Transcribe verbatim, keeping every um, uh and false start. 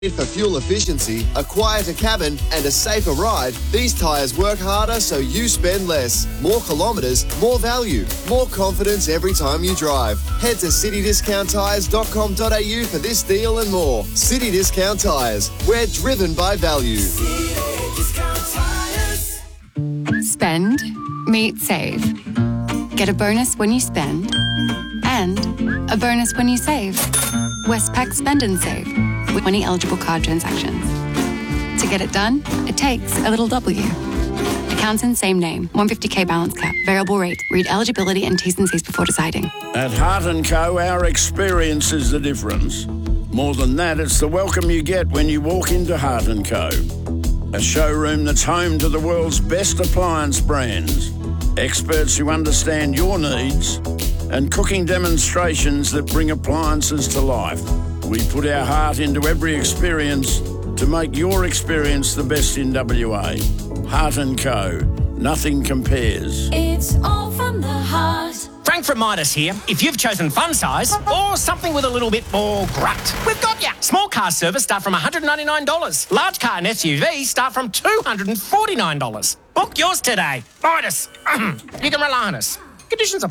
For fuel efficiency, a quieter cabin and a safer ride, these tyres work harder so you spend less. More kilometres, more value, more confidence every time you drive. Head to city discount tyres dot com dot a u for this deal and more. City Discount Tyres. We're driven by value. Spend, meet, save. Get a bonus when you spend and a bonus when you save. Westpac Spend and Save with twenty eligible card transactions. To get it done, it takes a little W. Accounts in same name, one hundred fifty k balance cap, variable rate. Read eligibility and T's and C's before deciding. At Heart and Co, our experience is the difference. More than that, it's the welcome you get when you walk into Heart and Co. A showroom that's home to the world's best appliance brands. Experts who understand your needs and cooking demonstrations that bring appliances to life. We put our heart into every experience to make your experience the best in W A. Heart and Co. Nothing compares. It's all from the heart. Frank from Midas here. If you've chosen fun size or something with a little bit more grunt, we've got ya. Small car service start from one hundred ninety-nine dollars. Large car and S U V start from two hundred forty-nine dollars. Book yours today. Midas. You can rely on us. Conditions apply.